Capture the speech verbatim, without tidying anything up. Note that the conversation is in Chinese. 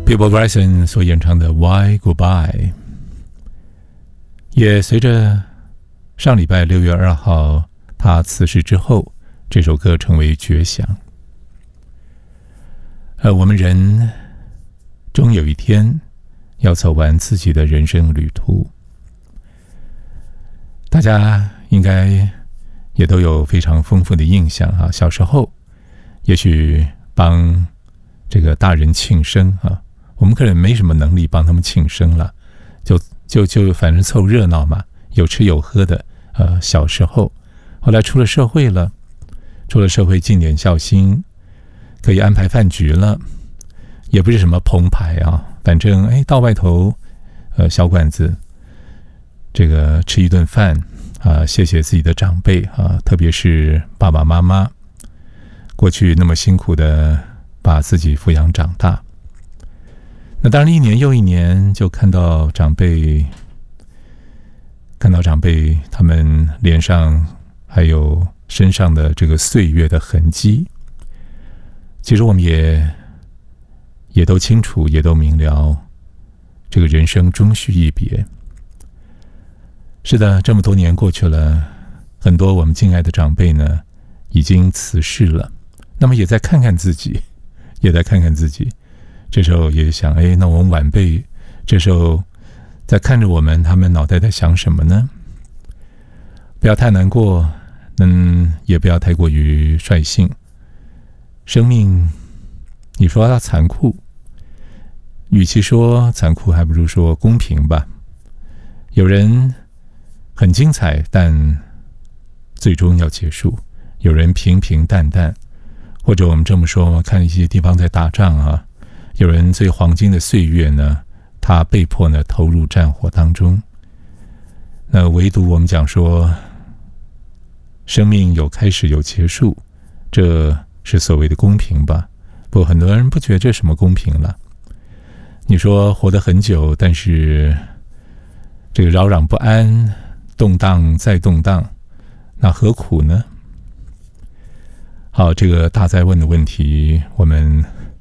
Bill Bryson 所演唱的 Why Goodbye 也随着上礼拜六月二号他辞世之后，这首歌成为绝响。而我们人终有一天要走完自己的人生旅途，大家应该也都有非常丰富的印象啊。小时候也许帮这个大人庆生啊，我们可能没什么能力帮他们庆生了，就就就反正凑热闹嘛，有吃有喝的。呃，小时候，后来出了社会了，出了社会尽点孝心，可以安排饭局了，也不是什么澎湃啊，反正哎，到外头，呃，小馆子，这个吃一顿饭啊，谢谢自己的长辈啊，特别是爸爸妈妈，过去那么辛苦的把自己抚养长大。那当然，一年又一年，就看到长辈，看到长辈他们脸上还有身上的这个岁月的痕迹。其实我们也也都清楚，也都明了，这个人生终须一别。是的，这么多年过去了，很多我们敬爱的长辈呢，已经辞世了。那么也再看看自己，也再看看自己。这时候也想，哎，那我们晚辈这时候在看着我们，他们脑袋在想什么呢？不要太难过，嗯，也不要太过于率性。生命，你说它残酷，与其说残酷，还不如说公平吧。有人很精彩，但最终要结束；有人平平淡淡，或者我们这么说，看一些地方在打仗啊。有人最黄金的岁月呢，他被迫呢投入战火当中。那唯独我们讲说，生命有开始有结束，这是所谓的公平吧？不过很多人不觉得这什么公平了。你说活得很久，但是这个扰攘不安，动荡再动荡，那何苦呢？好，这个大哉问的问题，我们